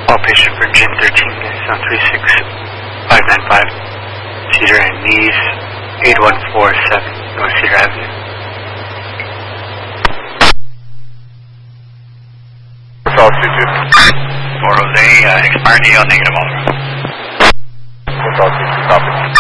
All patient for Gym 13 is on 36595. Cedar and knees, 8147 North Cedar Avenue. What's all 22? For Jose, expired EO negative all. What's all 22?